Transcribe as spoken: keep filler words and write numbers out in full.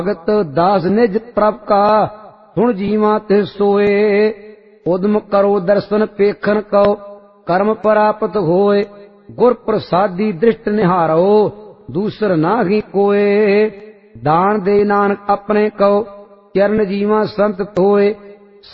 भगत दास निज प्रभ का सुन जीवा तिस सोए। उद्म करो दर्शन पेखन कहो कर्म प्राप्त होए। गुर प्रसादी दृष्ट निहारो दूसर नाहि कोय। दान दे नानक अपने कहो चरण जीवा संत होए।